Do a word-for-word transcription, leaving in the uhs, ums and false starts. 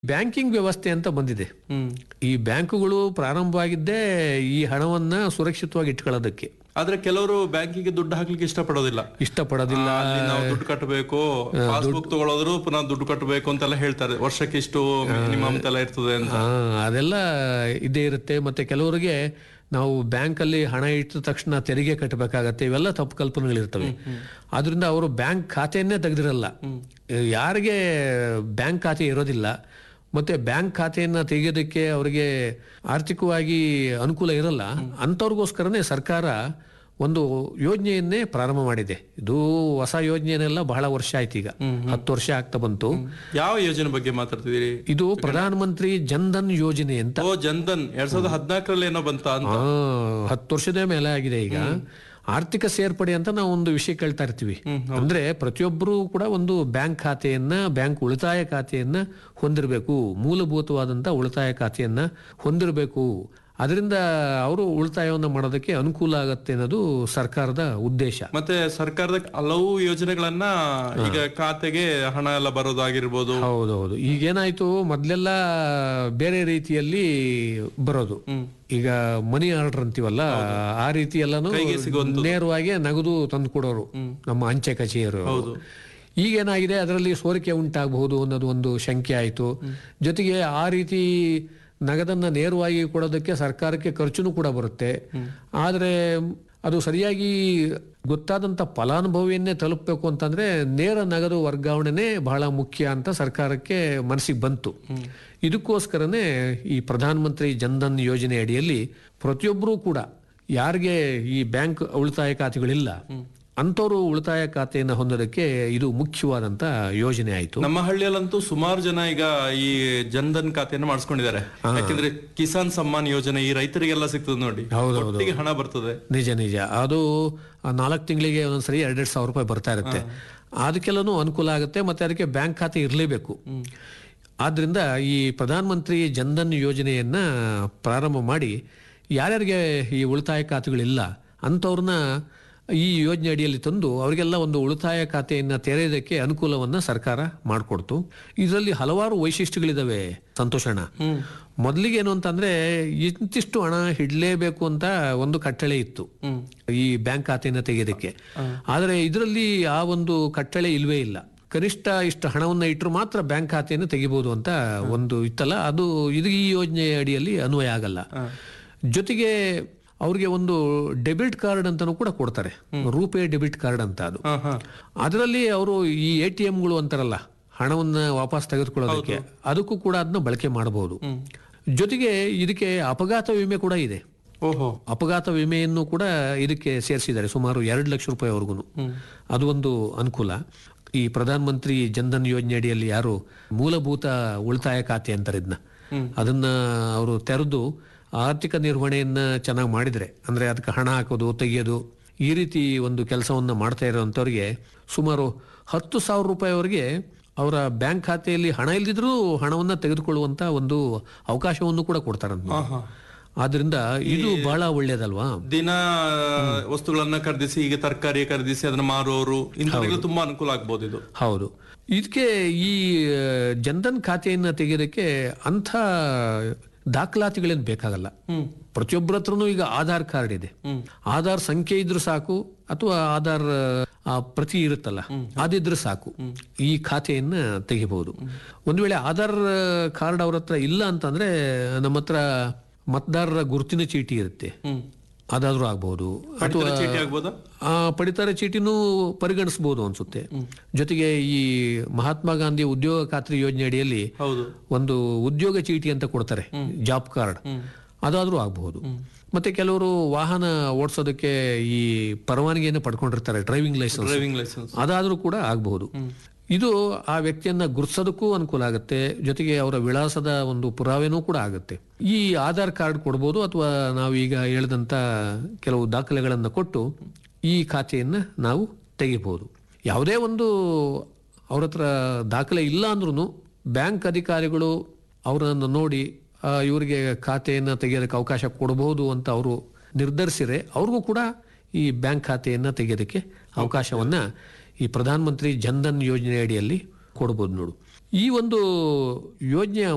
Banking ವ್ಯವಸ್ಥೆ ಅಂತ ಬಂದಿದೆ. ಈ ಬ್ಯಾಂಕುಗಳು ಪ್ರಾರಂಭವಾಗಿದ್ದೇ ಈ ಹಣವನ್ನ ಸುರಕ್ಷಿತವಾಗಿ ಇಟ್ಕೊಳ್ಳೋದಕ್ಕೆ. ಆದ್ರೆ ಕೆಲವರು ಬ್ಯಾಂಕಿಗೆ ದುಡ್ಡು ಹಾಕ್ಲಿಕ್ಕೆ ಇಷ್ಟಪಡೋದಿಲ್ಲ ಇಷ್ಟಪಡೋದಿಲ್ಲ ಅಲ್ಲಿ ನಾವು ದುಡ್ಡು ಕಟ್ಟಬೇಕು, ಪಾಸ್ಬುಕ್ ತಗೊಳ್ಳೋದ್ರು ಪುನಃ ದುಡ್ಡು ಕಟ್ಟಬೇಕು ಅಂತೆಲ್ಲ ಹೇಳ್ತಾರೆ. ವರ್ಷಕ್ಕೆ ಇಷ್ಟು ಮಿನಿಮಮ್ ಎಲ್ಲ ಇರ್ತದೆ ಅಂತ. ಆ, ಅದೆಲ್ಲ ಇದೇ ಇರುತ್ತೆ. ಮತ್ತೆ ಕೆಲವರಿಗೆ ನಾವು ಬ್ಯಾಂಕ್ ಅಲ್ಲಿ ಹಣ ಇಟ್ಟ ತಕ್ಷಣ ತೆರಿಗೆ ಕಟ್ಟಬೇಕಾಗತ್ತೆ, ಇವೆಲ್ಲ ತಪ್ಪು ಕಲ್ಪನೆಗಳಿರ್ತವೆ. ಆದ್ರಿಂದ ಅವರು ಬ್ಯಾಂಕ್ ಖಾತೆಯನ್ನೇ ತೆಗೆದಿರಲ್ಲ. ಯಾರಿಗೆ ಬ್ಯಾಂಕ್ ಖಾತೆ ಇರೋದಿಲ್ಲ ಮತ್ತೆ ಬ್ಯಾಂಕ್ ಖಾತೆಯನ್ನ ತೆಗೆಯೋದಕ್ಕೆ ಅವರಿಗೆ ಆರ್ಥಿಕವಾಗಿ ಅನುಕೂಲ ಇರಲ್ಲ, ಅಂಥವ್ರಿಗೋಸ್ಕರನೇ ಸರ್ಕಾರ ಒಂದು ಯೋಜನೆಯನ್ನೇ ಪ್ರಾರಂಭ ಮಾಡಿದೆ. ಇದು ಹೊಸ ಯೋಜನೆಯನ್ನೆಲ್ಲ ಬಹಳ ವರ್ಷ ಆಯ್ತು, ಈಗ ಹತ್ತು ವರ್ಷ ಆಗ್ತಾ ಬಂತು. ಯಾವ ಯೋಜನೆ ಬಗ್ಗೆ ಮಾತಾಡ್ತಿದ್ದೀರಿ? ಇದು ಪ್ರಧಾನ ಮಂತ್ರಿ ಜನ್ಧನ್ ಯೋಜನೆ ಅಂತ. ಓ, ಜನ್ಧನ್ ಎರಡ್ ಸಾವಿರದ ಹದಿನಾಲ್ಕರಲ್ಲಿ ಏನೋ ಬಂತ ಅಂತ. ಹತ್ತು ವರ್ಷದ ಮೇಲೆ ಆಗಿದೆ. ಈಗ ಆರ್ಥಿಕ ಸೇರ್ಪಡೆ ಅಂತ ನಾವು ಒಂದು ವಿಷಯ ಕೇಳ್ತಾ ಇರ್ತೀವಿ. ಅಂದ್ರೆ ಪ್ರತಿಯೊಬ್ಬರು ಕೂಡ ಒಂದು ಬ್ಯಾಂಕ್ ಖಾತೆಯನ್ನ, ಬ್ಯಾಂಕ್ ಉಳಿತಾಯ ಖಾತೆಯನ್ನ ಹೊಂದಿರಬೇಕು, ಮೂಲಭೂತವಾದಂತ ಉಳಿತಾಯ ಖಾತೆಯನ್ನ ಹೊಂದಿರಬೇಕು. ಅದರಿಂದ ಅವರು ಉಳಿತಾಯವನ್ನು ಮಾಡೋದಕ್ಕೆ ಅನುಕೂಲ ಆಗತ್ತೆ ಅನ್ನೋದು ಸರ್ಕಾರದ ಉದ್ದೇಶ. ಮತ್ತೆ ಸರ್ಕಾರದ ಹಲವು ಯೋಜನೆಗಳನ್ನ ಈಗ ಖಾತೆಗೆ ಹಣ ಎಲ್ಲ ಬರೋದಾಗಿರ್ಬೋದು. ಹೌದೌದು. ಈಗೇನಾಯ್ತು, ಮೊದ್ಲೆಲ್ಲ ಬೇರೆ ರೀತಿಯಲ್ಲಿ ಬರೋದು. ಈಗ ಮನಿ ಆರ್ಡರ್ ಅಂತೀವಲ್ಲ, ಆ ರೀತಿ ಎಲ್ಲಾನು ನೇರವಾಗಿ ನಗದು ತಂದು ಕೊಡೋರು ನಮ್ಮ ಅಂಚೆ ಕಚೇರಿಯವರು. ಈಗೇನಾಗಿದೆ, ಅದರಲ್ಲಿ ಸೋರಿಕೆ ಉಂಟಾಗಬಹುದು ಅನ್ನೋದು ಒಂದು ಶಂಕೆ ಆಯಿತು. ಜೊತೆಗೆ ಆ ರೀತಿ ನಗದನ್ನ ನೇರವಾಗಿ ಕೊಡೋದಕ್ಕೆ ಸರ್ಕಾರಕ್ಕೆ ಖರ್ಚುನು ಕೂಡ ಬರುತ್ತೆ. ಆದರೆ ಅದು ಸರಿಯಾಗಿ ಗೊತ್ತಾದಂತ ಫಲಾನುಭವಿಯನ್ನೇ ತಲುಪಬೇಕು ಅಂತಂದ್ರೆ ನೇರ ನಗದು ವರ್ಗಾವಣೆನೇ ಬಹಳ ಮುಖ್ಯ ಅಂತ ಸರ್ಕಾರಕ್ಕೆ ಮನಸ್ಸಿಗೆ ಬಂತು. ಇದಕ್ಕೋಸ್ಕರನೇ ಈ ಪ್ರಧಾನ ಮಂತ್ರಿ ಜನ್ಧನ್ ಯೋಜನೆ ಅಡಿಯಲ್ಲಿ ಪ್ರತಿಯೊಬ್ಬರೂ ಕೂಡ ಯಾರಿಗೆ ಈ ಬ್ಯಾಂಕ್ ಉಳಿತಾಯ ಖಾತೆಗಳಿಲ್ಲ ಅಂತವರು ಉಳಿತಾಯ ಖಾತೆಯನ್ನು ಹೊಂದೋದಕ್ಕೆ ಇದು ಮುಖ್ಯವಾದಂತ ಯೋಜನೆ ಆಯಿತು. ನಮ್ಮ ಹಳ್ಳಿಯಲ್ಲಂತೂ ಸುಮಾರು ಜನ ಈಗ ಈ ಜನ್ಧನ್ ಖಾತೆಯನ್ನು ಮಾಡಿಸ್ಕೊಂಡಿದ್ದಾರೆ. ಯಾಕಂದ್ರೆ ಕಿಸಾನ್ ಸಮ್ಮಾನ್ ಯೋಜನೆ ಈ ರೈತರಿಗೆಲ್ಲ ಸಿಗ್ತದೆ ನೋಡಿ, ಒಟ್ಟಿಗೆ ಹಣ ಬರ್ತದೆ. ನಿಜ ನಿಜ. ಅದು ನಾಲ್ಕು ತಿಂಗಳಿಗೆ ಒಂದೊಂದ್ಸರಿ ಎರಡೆರಡು ಸಾವಿರ ರೂಪಾಯಿ ಬರ್ತಾ ಇರುತ್ತೆ. ಅದಕ್ಕೆಲ್ಲನೂ ಅನುಕೂಲ ಆಗುತ್ತೆ. ಮತ್ತೆ ಅದಕ್ಕೆ ಬ್ಯಾಂಕ್ ಖಾತೆ ಇರಲೇಬೇಕು. ಆದ್ರಿಂದ ಈ ಪ್ರಧಾನ ಮಂತ್ರಿ ಜನ್ಧನ್ ಯೋಜನೆಯನ್ನ ಪ್ರಾರಂಭ ಮಾಡಿ ಯಾರ್ಯಾರಿಗೆ ಈ ಉಳಿತಾಯ ಖಾತೆಗಳಿಲ್ಲ ಅಂಥವ್ರನ್ನ ಈ ಯೋಜನೆ ಅಡಿಯಲ್ಲಿ ತಂದು ಅವರಿಗೆಲ್ಲ ಒಂದು ಉಳಿತಾಯ ಖಾತೆಯನ್ನ ತೆರೆಯೋದಕ್ಕೆ ಅನುಕೂಲವನ್ನ ಸರ್ಕಾರ ಮಾಡಿಕೊಡ್ತು. ಇದರಲ್ಲಿ ಹಲವಾರು ವೈಶಿಷ್ಟ್ಯಗಳಿದಾವೆ ಸಂತೋಷಣ. ಮೊದಲಿಗೆ ಏನು ಅಂತಂದ್ರೆ, ಇಂತಿಷ್ಟು ಹಣ ಇಡ್ಲೇಬೇಕು ಅಂತ ಒಂದು ಕಟ್ಟಳೆ ಇತ್ತು ಈ ಬ್ಯಾಂಕ್ ಖಾತೆಯನ್ನ ತೆಗೆಯೋದಕ್ಕೆ. ಆದ್ರೆ ಇದರಲ್ಲಿ ಆ ಒಂದು ಕಟ್ಟಳೆ ಇಲ್ವೇ ಇಲ್ಲ. ಕನಿಷ್ಠ ಇಷ್ಟು ಹಣವನ್ನ ಇಟ್ಟರು ಮಾತ್ರ ಬ್ಯಾಂಕ್ ಖಾತೆಯನ್ನು ತೆಗಿಬಹುದು ಅಂತ ಒಂದು ಇತ್ತಲ್ಲ, ಅದು ಇದು ಈ ಯೋಜನೆ ಅಡಿಯಲ್ಲಿ ಅನ್ವಯ ಆಗಲ್ಲ. ಜೊತೆಗೆ ಅವ್ರಿಗೆ ಒಂದು ಡೆಬಿಟ್ ಕಾರ್ಡ್ ಅಂತಾನು ಕೂಡ ಕೊಡ್ತಾರೆ, ರೂಪೇ ಡೆಬಿಟ್ ಕಾರ್ಡ್ ಅಂತ. ಅದು ಅದರಲ್ಲಿ ಅವರು ಈ ಎ ಟಿ ಎಂಗಳು ಅಂತಾರಲ್ಲ, ಹಣವನ್ನ ವಾಪಸ್ ತೆಗೆದುಕೊಳ್ಳೋದಕ್ಕೆ, ಅದಕ್ಕೂ ಕೂಡ ಅದನ್ನ ಬಳಕೆ ಮಾಡಬಹುದು. ಜೊತೆಗೆ ಇದಕ್ಕೆ ಅಪಘಾತ ವಿಮೆ ಕೂಡ ಇದೆ. ಓಹೋ, ಅಪಘಾತ ವಿಮೆಯನ್ನು ಕೂಡ ಇದಕ್ಕೆ ಸೇರಿಸಿದ್ದಾರೆ, ಸುಮಾರು ಎರಡು ಲಕ್ಷ ರೂಪಾಯಿವರೆಗೂ. ಅದು ಒಂದು ಅನುಕೂಲ. ಈ ಪ್ರಧಾನ ಮಂತ್ರಿ ಜನ್ಧನ್ ಯೋಜನೆ ಅಡಿಯಲ್ಲಿ ಯಾರು ಮೂಲಭೂತ ಉಳಿತಾಯ ಖಾತೆ ಅಂತಾರೆ ಇದನ್ನ, ಅದನ್ನ ಅವರು ತೆರೆದು ಆರ್ಥಿಕ ನಿರ್ವಹಣೆಯನ್ನ ಚೆನ್ನಾಗಿ ಮಾಡಿದ್ರೆ, ಅಂದ್ರೆ ಅದಕ್ಕೆ ಹಣ ಹಾಕೋದು ತೆಗೆಯೋದು ಈ ರೀತಿ ಒಂದು ಕೆಲಸವನ್ನ ಮಾಡ್ತಾ ಇರೋಂಥವ್ರಿಗೆ ಸುಮಾರು ಹತ್ತು ಸಾವಿರ ರೂಪಾಯಿವರೆಗೆ ಅವರ ಬ್ಯಾಂಕ್ ಖಾತೆಯಲ್ಲಿ ಹಣ ಇಲ್ದಿದ್ರೂ ಹಣವನ್ನ ತೆಗೆದುಕೊಳ್ಳುವಂತ ಒಂದು ಅವಕಾಶವನ್ನು ಕೂಡ ಕೊಡ್ತಾರಂತ. ಆದ್ರಿಂದ ಇದು ಬಹಳ ಒಳ್ಳೇದಲ್ವಾ? ದಿನ ವಸ್ತುಗಳನ್ನ ಖರೀದಿಸಿ, ಈಗ ತರಕಾರಿ ಖರೀದಿಸಿ ಅದನ್ನ ಮಾರುವವರು ಇಂಥವರಿಗೆ ತುಂಬಾ ಅನುಕೂಲ ಆಗ್ಬೋದು ಇದು. ಹೌದು. ಇದಕ್ಕೆ ಈ ಜನ್ಧನ್ ಖಾತೆಯನ್ನ ತೆಗೆಯೋದಕ್ಕೆ ಅಂಥ ದಾಖಲಾತಿಗಳೇನು ಬೇಕಾಗಲ್ಲ. ಪ್ರತಿಯೊಬ್ಬರ ಹತ್ರನೂ ಈಗ ಆಧಾರ್ ಕಾರ್ಡ್ ಇದೆ. ಆಧಾರ್ ಸಂಖ್ಯೆ ಇದ್ರೂ ಸಾಕು, ಅಥವಾ ಆಧಾರ್ ಪ್ರತಿ ಇರುತ್ತಲ್ಲ ಅದಿದ್ರೆ ಸಾಕು, ಈ ಖಾತೆಯನ್ನ ತೆಗಿಬಹುದು. ಒಂದ್ ವೇಳೆ ಆಧಾರ್ ಕಾರ್ಡ್ ಅವ್ರ ಹತ್ರ ಇಲ್ಲ ಅಂತಂದ್ರೆ ನಮ್ಮ ಹತ್ರ ಮತದಾರರ ಗುರುತಿನ ಚೀಟಿ ಇರುತ್ತೆ, ಅದಾದ್ರೂ ಆಗ್ಬಹುದು. ಅಥವಾ ಆ ಪಡಿತರ ಚೀಟಿನೂ ಪರಿಗಣಿಸಬಹುದು ಅನ್ಸುತ್ತೆ. ಜೊತೆಗೆ ಈ ಮಹಾತ್ಮ ಗಾಂಧಿ ಉದ್ಯೋಗ ಖಾತ್ರಿ ಯೋಜನೆ ಅಡಿಯಲ್ಲಿ ಒಂದು ಉದ್ಯೋಗ ಚೀಟಿ ಅಂತ ಕೊಡ್ತಾರೆ, ಜಾಬ್ ಕಾರ್ಡ್, ಅದಾದ್ರೂ ಆಗಬಹುದು. ಮತ್ತೆ ಕೆಲವರು ವಾಹನ ಓಡಿಸೋದಕ್ಕೆ ಈ ಪರವಾನಗಿಯನ್ನು ಪಡ್ಕೊಂಡಿರ್ತಾರೆ, ಡ್ರೈವಿಂಗ್ ಲೈಸೆನ್ಸ್, ಡ್ರೈವಿಂಗ್ ಲೈಸೆನ್ಸ್, ಅದಾದ್ರೂ ಕೂಡ ಆಗಬಹುದು. ಇದು ಆ ವ್ಯಕ್ತಿಯನ್ನ ಗುರುತಿಸೋದಕ್ಕೂ ಅನುಕೂಲ ಆಗುತ್ತೆ. ಜೊತೆಗೆ ಅವರ ವಿಳಾಸದ ಒಂದು ಪುರಾವೆನೂ ಕೂಡ ಆಗುತ್ತೆ. ಈ ಆಧಾರ್ ಕಾರ್ಡ್ ಕೊಡ್ಬೋದು, ಅಥವಾ ನಾವು ಈಗ ಹೇಳಿದಂತ ಕೆಲವು ದಾಖಲೆಗಳನ್ನ ಕೊಟ್ಟು ಈ ಖಾತೆಯನ್ನ ನಾವು ತೆಗಿಬಹುದು. ಯಾವುದೇ ಒಂದು ಅವ್ರ ಹತ್ರ ದಾಖಲೆ ಇಲ್ಲ ಅಂದ್ರೂ ಬ್ಯಾಂಕ್ ಅಧಿಕಾರಿಗಳು ಅವರನ್ನು ನೋಡಿ ಇವರಿಗೆ ಖಾತೆಯನ್ನ ತೆಗೆಯೋದಕ್ಕೆ ಅವಕಾಶ ಕೊಡಬಹುದು ಅಂತ ಅವರು ನಿರ್ಧರಿಸಿದ್ರೆ ಅವ್ರಿಗೂ ಕೂಡ ಈ ಬ್ಯಾಂಕ್ ಖಾತೆಯನ್ನ ತೆಗೆಯೋದಕ್ಕೆ ಅವಕಾಶವನ್ನ ಈ ಪ್ರಧಾನ ಮಂತ್ರಿ ಜನ್ಧನ್ ಯೋಜನೆ ಅಡಿಯಲ್ಲಿ ಕೊಡಬಹುದು. ನೋಡು, ಈ ಒಂದು ಯೋಜನೆಯ